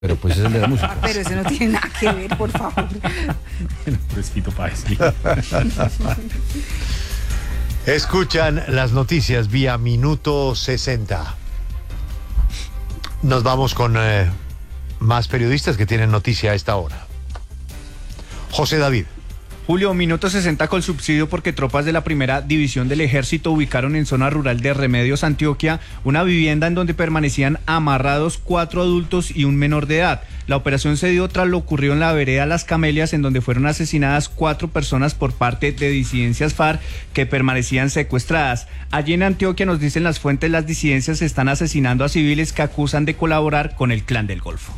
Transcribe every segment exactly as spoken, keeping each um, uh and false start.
Pero pues es el de la música. Pero eso no tiene nada que ver, por favor. Fresquito Páez. Escuchan las noticias vía Minuto sesenta. Nos vamos con eh, más periodistas que tienen noticia a esta hora. José David. Julio, minuto sesenta con subsidio porque tropas de la primera división del ejército ubicaron en zona rural de Remedios, Antioquia, una vivienda en donde permanecían amarrados cuatro adultos y un menor de edad. La operación se dio tras lo ocurrido en la vereda Las Camelias, en donde fueron asesinadas cuatro personas por parte de disidencias FARC que permanecían secuestradas. Allí en Antioquia, nos dicen las fuentes, las disidencias están asesinando a civiles que acusan de colaborar con el Clan del Golfo.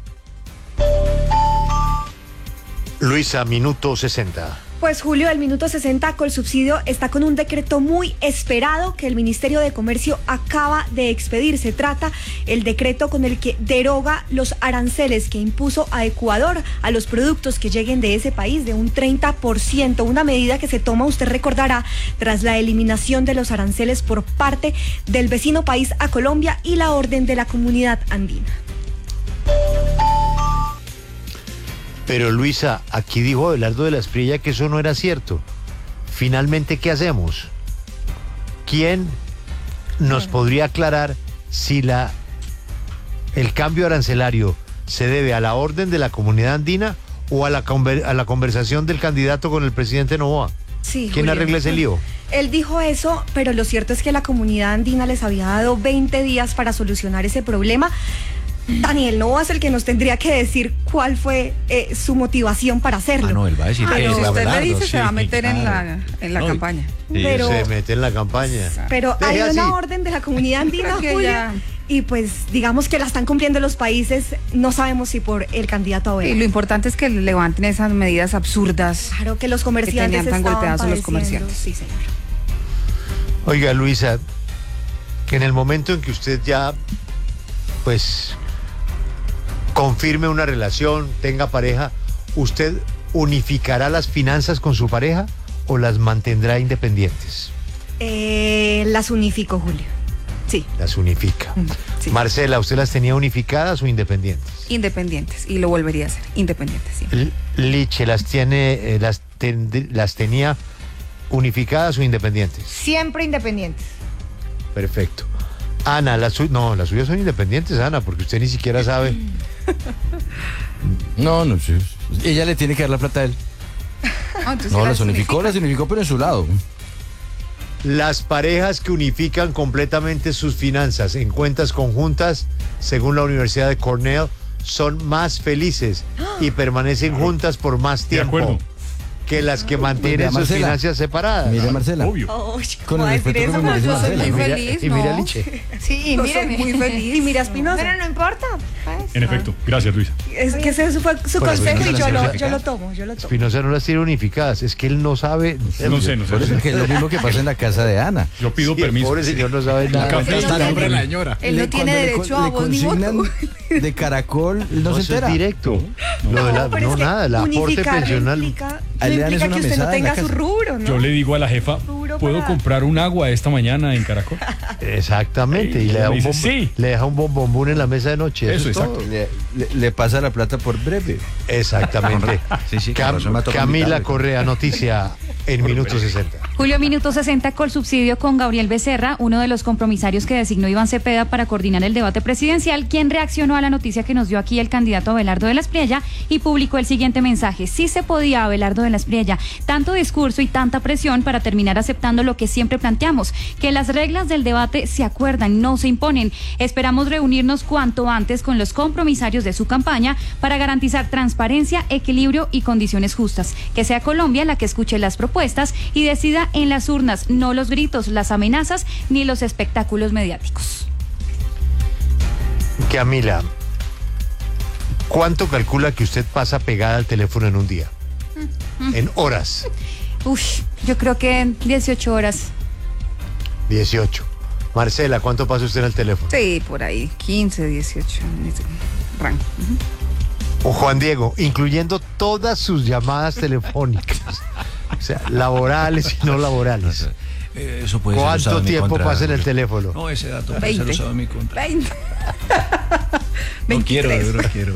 Luisa, Minuto sesenta. Pues Julio, el Minuto sesenta Colsubsidio está con un decreto muy esperado que el Ministerio de Comercio acaba de expedir. Se trata el decreto con el que deroga los aranceles que impuso a Ecuador a los productos que lleguen de ese país de un treinta por ciento, una medida que se toma, usted recordará, tras la eliminación de los aranceles por parte del vecino país a Colombia y la orden de la Comunidad Andina. Pero Luisa, aquí dijo Abelardo de la Espriella que eso no era cierto. Finalmente, ¿qué hacemos? ¿Quién nos podría aclarar si la el cambio arancelario se debe a la orden de la Comunidad Andina o a la, conver, a la conversación del candidato con el presidente Noboa? Sí, ¿Quién Julio arregla ese lío? Él dijo eso, pero lo cierto es que la Comunidad Andina les había dado veinte días para solucionar ese problema. Daniel Noboa es el que nos tendría que decir cuál fue eh, su motivación para hacerlo. Ah, no, él va a decir Pero que si es usted Abelardo, le dice, sí, se va a meter claro. en la, en la No, campaña. Sí, Pero- se mete en la campaña. Pero Deje hay así. una orden de la Comunidad Andina, Que Julio, ya- y pues digamos que la están cumpliendo los países, no sabemos si por el candidato a Y ver. lo importante es que levanten esas medidas absurdas. Claro que los comerciantes tenían tan estaban golpeados a los padeciendo. comerciantes. Sí, señor. Oiga, Luisa, que en el momento en que usted ya, pues, confirme una relación, tenga pareja, ¿usted unificará las finanzas con su pareja o las mantendrá independientes? Eh, las unifico, Julio. Sí. Las unifica. Sí. Marcela, ¿usted las tenía unificadas o independientes? Independientes, y lo volvería a hacer, independientes, sí. L- Liche, ¿las tiene, eh, las, tend- las tenía unificadas o independientes? Siempre independientes. Perfecto. Ana, las suyas, no, las suyas son independientes, Ana, porque usted ni siquiera sabe. No, no, sí. Ella le tiene que dar la plata a él. Ah, entonces No, las las unificó, unifica. las unificó, pero en su lado. Las parejas que unifican completamente sus finanzas en cuentas conjuntas, según la Universidad de Cornell, son más felices y permanecen juntas por más De tiempo acuerdo. que las que mantienen Mira, sus Marcela. finanzas separadas. Mire, Marcela. Obvio. Oh, Con ¿cómo el decir respeto eso? que me merece yo soy Marcela. muy Y mira, feliz, y mira, ¿no? Liche. Sí, y Yo miren. soy muy feliz. Y mira, Espinosa. Pero no importa. pues. En efecto. Gracias, Luisa. Es que ese fue su Bueno, consejo pues, y yo no lo, sé. yo lo tomo, yo lo tomo. Espinosa no las tiene unificadas, es que él no sabe. No sé, no Por eso sé. es que es lo mismo que pasa en la casa de Ana. Yo pido Sí, el permiso. pobre señor no sabe nada. Café está no el nombre de la tiene- señora. Él no Le- tiene cuando le derecho con- a voz ni le voto. consignan de Caracol, él no, No, se eso entera. es directo. Lo de la- pero no, es que nada, el aporte unificar pensional. No implica, Ahí no le dan implica una que usted no mesada en la tenga su casa. rubro, ¿no? Yo le digo a la jefa, Rubro ¿puedo para- comprar un agua esta mañana en Caracol? Exactamente, y Y le da, me un dice, bombo- sí. le deja un bombombón en la mesa de noche. Eso, Eso, es exacto. todo. Le, le- le pasa la plata por breve. Exactamente. Sí, sí, con Cam- razón me ha tocado Camila invitarle. Correa, noticia en Minuto sesenta. Julio, Minuto sesenta, Colsubsidio con Gabriel Becerra, uno de los compromisarios que designó Iván Cepeda para coordinar el debate presidencial, quien reaccionó a la noticia que nos dio aquí el candidato Abelardo de la Espriella y publicó el siguiente mensaje. Sí se podía, Abelardo de la Espriella, tanto discurso y tanta presión para terminar aceptando lo que siempre planteamos, que las reglas del debate se acuerdan, no se imponen. Esperamos reunirnos cuanto antes con los compromisarios de su campaña para garantizar transparencia, equilibrio y condiciones justas. Que sea Colombia la que escuche las propuestas y decida en las urnas, no los gritos, las amenazas ni los espectáculos mediáticos. Camila, ¿cuánto calcula que usted pasa pegada al teléfono en un día? En horas. Uf, yo creo que en dieciocho horas. dieciocho. Marcela, ¿cuánto pasa usted en el teléfono? Sí, por ahí, quince, dieciocho. en ese rango. Ujú. O Juan Diego, incluyendo todas sus llamadas telefónicas. O sea, laborales y no laborales. Eh, Eso puede ser usado ¿Cuánto en mi tiempo contra, pasa en el Julio. teléfono? No, ese dato puede veinte. ser usado en mi contra. veinte. veintitrés. No quiero, no quiero.